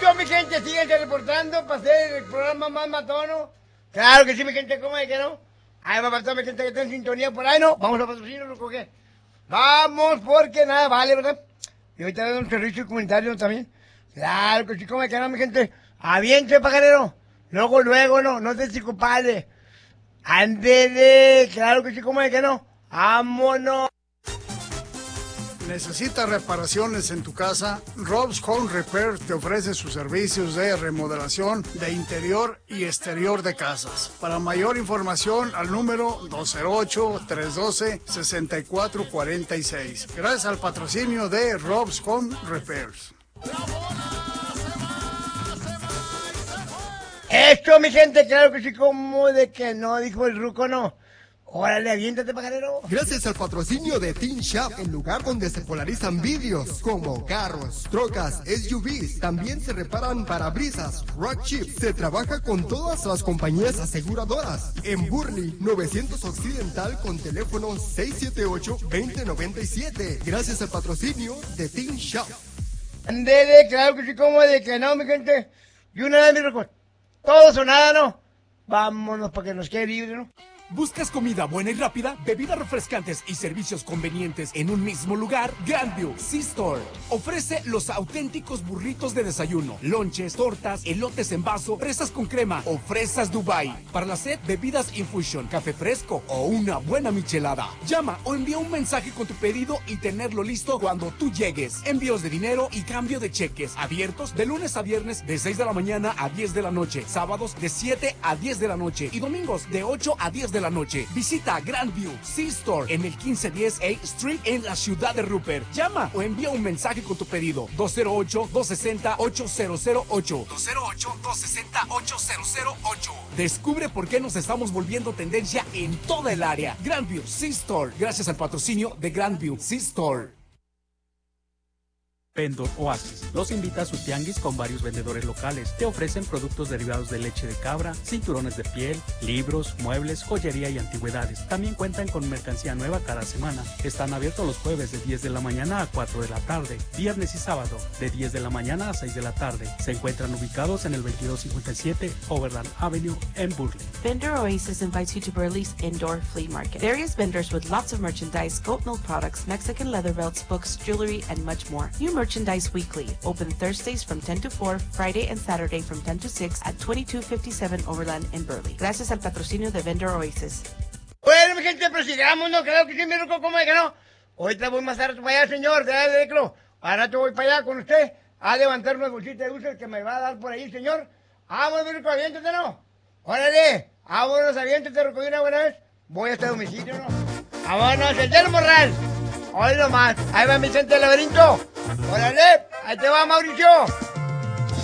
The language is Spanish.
Esto, mi gente, síguense reportando para hacer el programa más matono. Claro que sí, mi gente, ¿cómo es que no? Ahí va a pasar mi gente que está en sintonía por ahí, ¿no? Vamos a patrocinarlo, ¿con qué? Vamos, porque nada vale, ¿verdad? Y ahorita veo un servicio comunitario también. Claro que sí, ¿cómo es que no, mi gente? Aviente, pajarero. Luego, no te compadre. Ándele, claro que sí, ¿cómo es que no? ¡Vámonos! ¿Necesitas reparaciones en tu casa? Rob's Home Repair te ofrece sus servicios de remodelación de interior y exterior de casas. Para mayor información al número 208-312-6446. Gracias al patrocinio de Rob's Home Repairs. Esto, mi gente, claro que sí, como de que no, dijo el ruco, no. Órale, aviéntate, pajarero. Gracias al patrocinio de Teen Shop, el lugar donde se polarizan vidrios como carros, trocas, SUVs. También se reparan parabrisas, rock chips. Se trabaja con todas las compañías aseguradoras. En Burley, 900 Occidental con teléfono 678-2097. Gracias al patrocinio de Teen Shop. Andele, claro que sí, como de que no, mi gente. Y una vez, mi ruco, todos o nada, ¿no? Vámonos para que nos quede libre, ¿no? ¿Buscas comida buena y rápida, bebidas refrescantes y servicios convenientes en un mismo lugar? Grandview C-Store ofrece los auténticos burritos de desayuno, lonches, tortas, elotes en vaso, fresas con crema o fresas Dubai. Para la sed, bebidas infusion, café fresco o una buena michelada. Llama o envía un mensaje con tu pedido y tenerlo listo cuando tú llegues. Envíos de dinero y cambio de cheques abiertos de lunes a viernes de 6 de la mañana a 10 de la noche, sábados de 7 a 10 de la noche y domingos de 8 a 10 de la noche. Visita Grandview C-Store en el 1510 A Street en la ciudad de Rupert. Llama o envía un mensaje con tu pedido. 208-260-8008. 208-260-8008. Descubre por qué nos estamos volviendo tendencia en toda el área. Grandview C-Store. Gracias al patrocinio de Grandview C-Store. Vendor Oasis los invita a su tianguis con varios vendedores locales. Te ofrecen productos derivados de leche de cabra, cinturones de piel, libros, muebles, joyería y antigüedades. También cuentan con mercancía nueva cada semana. Están abiertos los jueves de 10 de la mañana a 4 de la tarde, viernes y sábado de 10 de la mañana a 6 de la tarde. Se encuentran ubicados en el 2257 Overland Avenue en Burley. Vendor Oasis invites you to Burley's Indoor Flea Market. Various vendors with lots of merchandise, goat milk products, Mexican leather belts, books, jewelry, and much more. New merchandise weekly. Open Thursdays from 10 to 4, Friday and Saturday from 10 to 6 at 2257 Overland in Burley. Gracias al patrocinio de Vendor Oasis. Bueno, mi gente, prosigamos, ¿no? Claro que sí, mi ruco, ¿cómo es que no? Ahorita voy más tarde para allá, señor, de Clo. Ahora te voy para allá con usted a levantar una bolsita de dulces que me va a dar por ahí, señor. Vámonos, mi ruco, aviéntate, ¿no? Órale, vámonos, aviéntate, ruco, de una buena vez. Voy a este domicilio, ¿no? Vámonos, el del Morral. Hoy nomás. Ahí va mi gente del laberinto. Órale, ahí te va, Mauricio.